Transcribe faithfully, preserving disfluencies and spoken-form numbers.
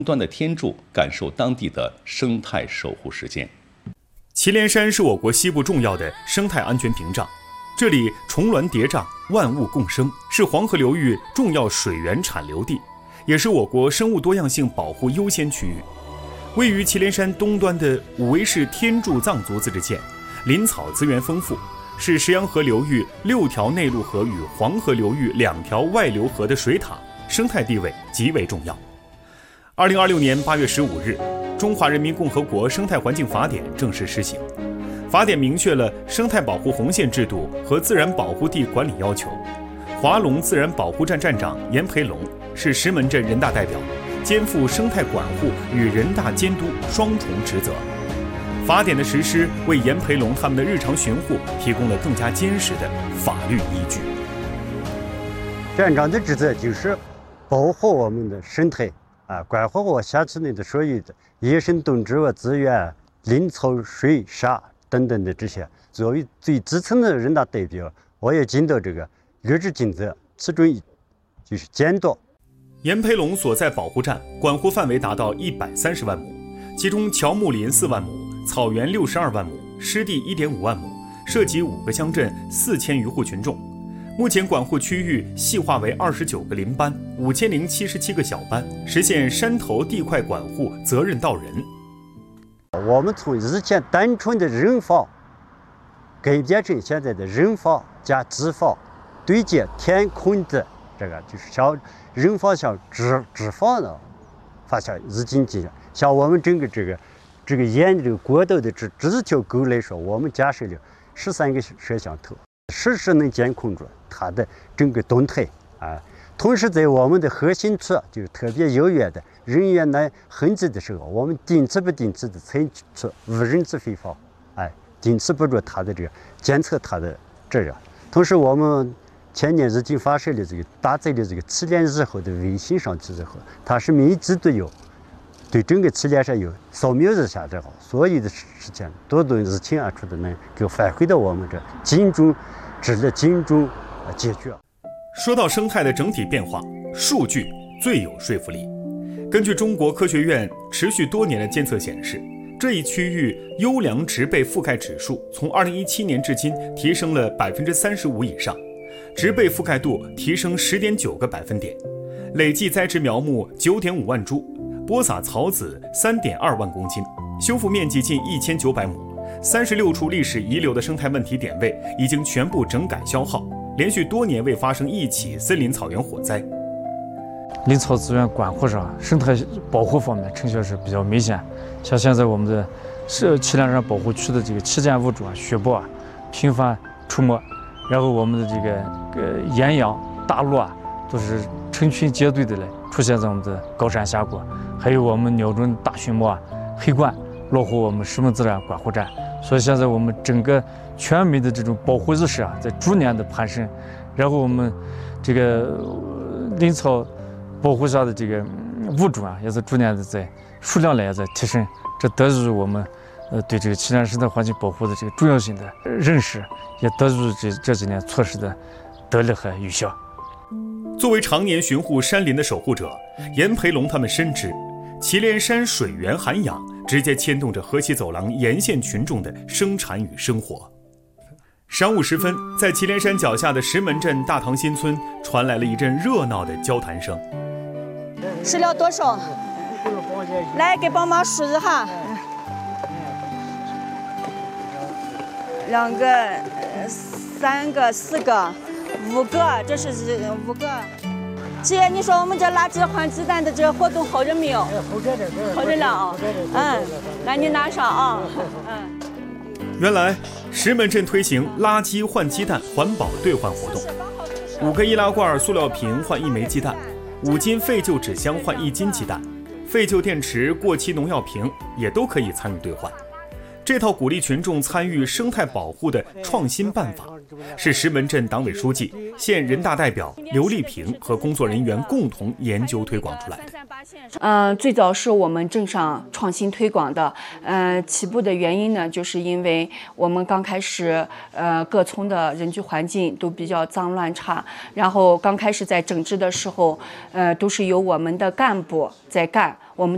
端的天柱，感受当地的生态守护实践。 祁连山是我国西部重要的生态安全屏障，这里重峦叠嶂，万物共生，是黄河流域重要水源产流地，也是我国生物多样性保护优先区域。位于祁连山东端的武威市天柱藏族自治县，林草资源丰富，是石洋河流域六条内陆河与黄河流域两条外流河的水塔，生态地位极为重要。二零二六年八月十五日，《中华人民共和国生态环境法典》正式施行。法典明确了生态保护红线制度和自然保护地管理要求。华龙自然保护站站长严培龙是石门镇人大代表，肩负生态管护与人大监督双重职责。法典的实施为严培龙他们的日常巡护提供了更加坚实的法律依据。 站长的职责就是保护我们的生态啊，管护我辖区内的所有的野生动植物资源、林草、水沙等等的这些。作为最基层的人大代表，我也尽到这个履职尽责，其中就是监督。 严培龙所在保护站管护范围达到一百三十万亩，其中乔木林四万亩，草原六十二万亩，湿地一点五万亩，涉及五个乡镇四千余户群众。目前管护区域细化为二十九个林班，五千零七十七个小班，实现山头地块管护责任到人。 我们从以前单纯的人法改变成现在的人法加机法对接天空的这个，就是像人法像纸纸法呢，发现已经进了。像我们整个这个这个沿这个国道的这这条沟来说，我们架设了十三个摄像头，实时能监控住它的整个动态啊。同时，在我们的核心处，就是特别遥远的人员来痕迹的时候，我们定期不定期的采取无人机飞法，哎，定期捕捉它的这个监测它的这个。同时，我们前年已经发射了这个搭载了这个祁连日后的卫星上去之后，它是每季都有对整个祁连山有扫描一下之后，所有的事情都都日清而出的能够反馈到我们这集中治理、集中解决。 说到生态的整体变化，数据最有说服力。根据中国科学院持续多年的监测显示，这一区域优良植被覆盖指数从二零一七年至今提升了百分之三十五以上，植被覆盖度提升十点九个百分点，累计栽植苗木九点五万株，播撒草籽三点二万公斤，修复面积近一千九百亩，三十六处历史遗留的生态问题点位已经全部整改消耗，连续多年未发生一起森林草原火灾。 林草资源管护上，生态保护方面成效是比较明显。像现在我们的是祁连山保护区的这个旗舰物种啊，雪豹啊，频繁出没，然后我们的这个呃岩羊、大鹭啊，都是成群结队的来出现在我们的高山峡谷，还有我们鸟种大熊猫啊、黑鹳落户我们石门自然管护站。所以现在我们整个全民的这种保护意识啊，在逐年的攀升，然后我们这个林草保护下的这个物种啊，也是逐年的在数量呢也在提升，这得益于我们呃对这个祁连生态环境保护的这个重要性的认识，也得益于这这几年措施的得力和有效。 作为常年巡护山林的守护者，严培龙他们深知，祁连山水源涵养直接牵动着河西走廊沿线群众的生产与生活。晌午时分，在祁连山脚下的石门镇大塘新村传来了一阵热闹的交谈声。 吃了多少？来，给帮忙数一下。两个、三个、四个、五个，这是五个。姐，你说我们这垃圾换鸡蛋的这个活动好着没有？好着呢，好着呢啊。嗯，那你拿上啊。嗯。 原来石门镇推行垃圾换鸡蛋环保兑换活动，五个易拉罐塑料瓶换一枚鸡蛋，五斤废旧纸箱换一斤鸡蛋，废旧电池、过期农药瓶也都可以参与兑换。这套鼓励群众参与生态保护的创新办法，是石门镇党委书记、县人大代表刘丽萍和工作人员共同研究推广出来的。 呃，最早是我们镇上创新推广的，呃，起步的原因呢，就是因为我们刚开始，呃，各村的人居环境都比较脏乱差，然后刚开始在整治的时候，呃，都是由我们的干部在干，我们